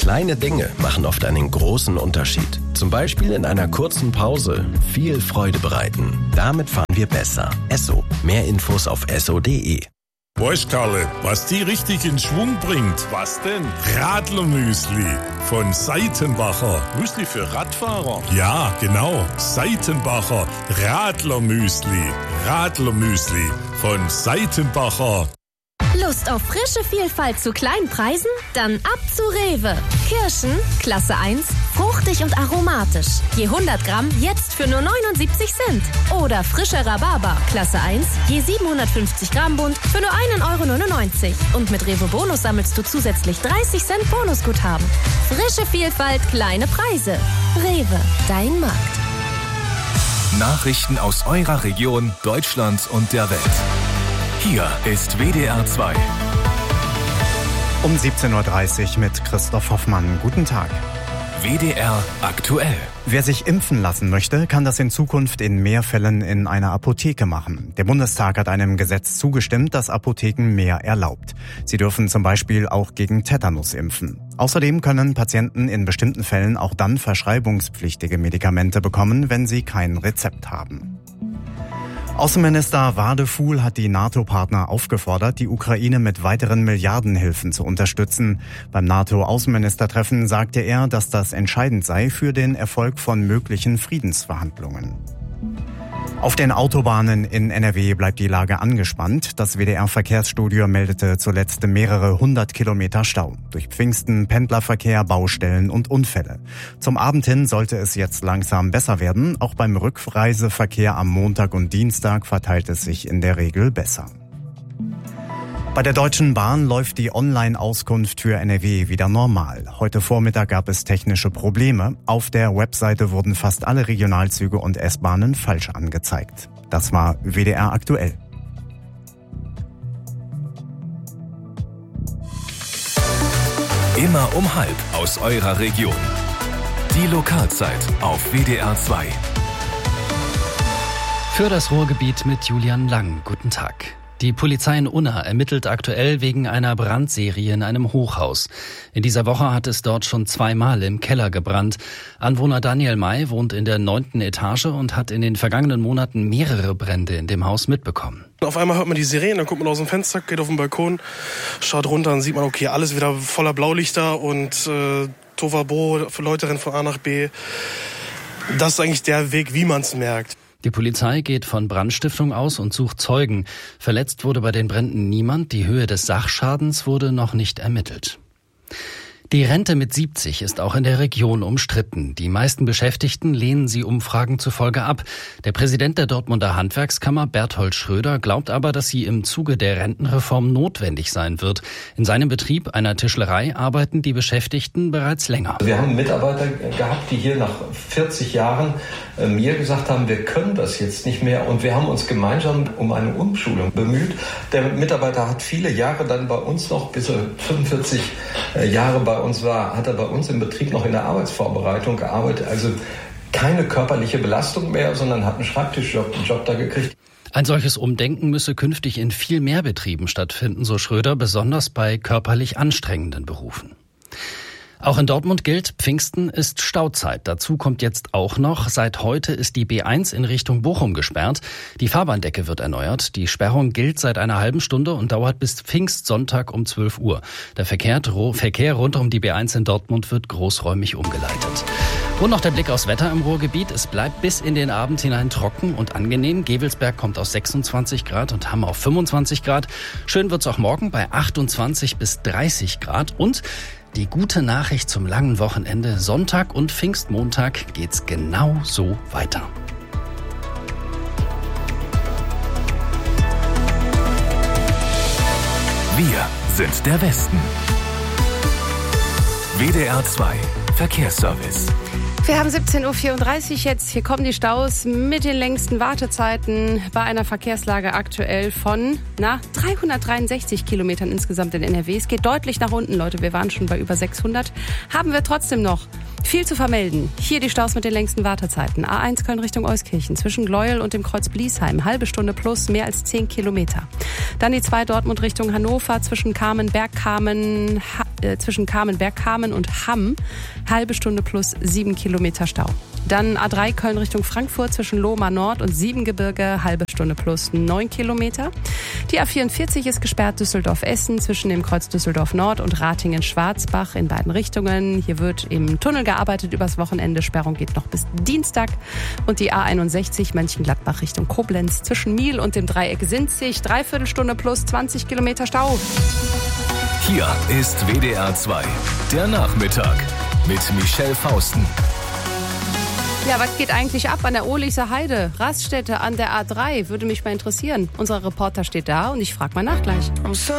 Kleine Dinge machen oft einen großen Unterschied. Zum Beispiel in einer kurzen Pause viel Freude bereiten. Damit fahren wir besser. Esso. Mehr Infos auf esso.de. Weißt Karle, was die richtig in Schwung bringt? Was denn? Radlermüsli von Seitenbacher. Müsli für Radfahrer? Ja, genau. Seitenbacher Radlermüsli. Radlermüsli von Seitenbacher. Lust auf frische Vielfalt zu kleinen Preisen? Dann ab zu Rewe. Kirschen, Klasse 1, fruchtig und aromatisch. Je 100 Gramm jetzt für nur 79 Cent. Oder frischer Rhabarber, Klasse 1, je 750 Gramm Bund für nur 1,99 €. Und mit Rewe Bonus sammelst du zusätzlich 30 Cent Bonusguthaben. Frische Vielfalt, kleine Preise. Rewe, dein Markt. Nachrichten aus eurer Region, Deutschland und der Welt. Hier ist WDR 2. Um 17:30 Uhr mit Christoph Hoffmann. Guten Tag. WDR aktuell. Wer sich impfen lassen möchte, kann das in Zukunft in mehr Fällen in einer Apotheke machen. Der Bundestag hat einem Gesetz zugestimmt, das Apotheken mehr erlaubt. Sie dürfen zum Beispiel auch gegen Tetanus impfen. Außerdem können Patienten in bestimmten Fällen auch dann verschreibungspflichtige Medikamente bekommen, wenn sie kein Rezept haben. Außenminister Wadefuhl hat die NATO-Partner aufgefordert, die Ukraine mit weiteren Milliardenhilfen zu unterstützen. Beim NATO-Außenministertreffen sagte er, dass das entscheidend sei für den Erfolg von möglichen Friedensverhandlungen. Auf den Autobahnen in NRW bleibt die Lage angespannt. Das WDR-Verkehrsstudio meldete zuletzt mehrere 100 Kilometer Stau. Durch Pfingsten, Pendlerverkehr, Baustellen und Unfälle. Zum Abend hin sollte es jetzt langsam besser werden. Auch beim Rückreiseverkehr am Montag und Dienstag verteilt es sich in der Regel besser. Bei der Deutschen Bahn läuft die Online-Auskunft für NRW wieder normal. Heute Vormittag gab es technische Probleme. Auf der Webseite wurden fast alle Regionalzüge und S-Bahnen falsch angezeigt. Das war WDR aktuell. Immer um 12:30 aus eurer Region. Die Lokalzeit auf WDR 2. Für das Ruhrgebiet mit Julian Lang. Guten Tag. Die Polizei in Unna ermittelt aktuell wegen einer Brandserie in einem Hochhaus. In dieser Woche hat es dort schon zweimal im Keller gebrannt. Anwohner Daniel May wohnt in der 9. Etage und hat in den vergangenen Monaten mehrere Brände in dem Haus mitbekommen. Auf einmal hört man die Sirenen, dann guckt man aus dem Fenster, geht auf den Balkon, schaut runter und sieht man, okay, alles wieder voller Blaulichter und Tohuwabohu, Leute rennen von A nach B. Das ist eigentlich der Weg, wie man es merkt. Die Polizei geht von Brandstiftung aus und sucht Zeugen. Verletzt wurde bei den Bränden niemand. Die Höhe des Sachschadens wurde noch nicht ermittelt. Die Rente mit 70 ist auch in der Region umstritten. Die meisten Beschäftigten lehnen sie Umfragen zufolge ab. Der Präsident der Dortmunder Handwerkskammer, Berthold Schröder, glaubt aber, dass sie im Zuge der Rentenreform notwendig sein wird. In seinem Betrieb, einer Tischlerei, arbeiten die Beschäftigten bereits länger. Wir haben Mitarbeiter gehabt, die hier nach 40 Jahren mir gesagt haben, wir können das jetzt nicht mehr, und wir haben uns gemeinsam um eine Umschulung bemüht. Der Mitarbeiter hat viele Jahre dann bei uns noch, bis er 45 Jahre bei uns war, hat er bei uns im Betrieb noch in der Arbeitsvorbereitung gearbeitet. Also keine körperliche Belastung mehr, sondern hat einen Schreibtischjob, da gekriegt. Ein solches Umdenken müsse künftig in viel mehr Betrieben stattfinden, so Schröder, besonders bei körperlich anstrengenden Berufen. Auch in Dortmund gilt, Pfingsten ist Stauzeit. Dazu kommt jetzt auch noch, seit heute ist die B1 in Richtung Bochum gesperrt. Die Fahrbahndecke wird erneuert. Die Sperrung gilt seit einer halben Stunde und dauert bis Pfingstsonntag um 12 Uhr. Der Verkehr rund um die B1 in Dortmund wird großräumig umgeleitet. Und noch der Blick aufs Wetter im Ruhrgebiet. Es bleibt bis in den Abend hinein trocken und angenehm. Gevelsberg kommt auf 26 Grad und Hamm auf 25 Grad. Schön wird's auch morgen bei 28 bis 30 Grad. Und die gute Nachricht zum langen Wochenende: Sonntag und Pfingstmontag geht's genau so weiter. Wir sind der Westen. WDR 2 Verkehrsservice. Wir haben 17:34 Uhr jetzt. Hier kommen die Staus mit den längsten Wartezeiten bei einer Verkehrslage aktuell von 363 Kilometern insgesamt in NRW. Es geht deutlich nach unten, Leute. Wir waren schon bei über 600. Haben wir trotzdem noch viel zu vermelden. Hier die Staus mit den längsten Wartezeiten. A1 Köln Richtung Euskirchen zwischen Gleuel und dem Kreuz Bliesheim. Halbe Stunde plus, mehr als 10 Kilometer. Dann die 2 Dortmund Richtung Hannover zwischen Bergkamen, zwischen Bergkamen und Hamm, halbe Stunde plus 7 Kilometer Stau. Dann A3 Köln Richtung Frankfurt zwischen Lohmar Nord und Siebengebirge, halbe Stunde plus 9 Kilometer. Die A44 ist gesperrt Düsseldorf-Essen zwischen dem Kreuz Düsseldorf Nord und Ratingen-Schwarzbach in beiden Richtungen. Hier wird im Tunnel gearbeitet übers Wochenende. Sperrung geht noch bis Dienstag. Und die A61 Mönchengladbach Richtung Koblenz zwischen Miel und dem Dreieck Sinzig, dreiviertel Stunde plus 20 Kilometer Stau. Hier ist WDR 2, der Nachmittag mit Michelle Fausten. Ja, was geht eigentlich ab an der Ohlicher Heide? Raststätte an der A3, würde mich mal interessieren. Unser Reporter steht da und ich frage mal nach gleich.